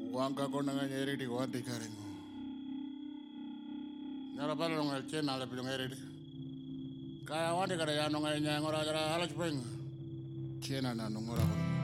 Wangka kona ngeri di wadi karing. Nyala pala ngal chena la pilong ngeri. Kaya wadi kada ya nonga nya ngora jara ala chupeng. Chena na nongora.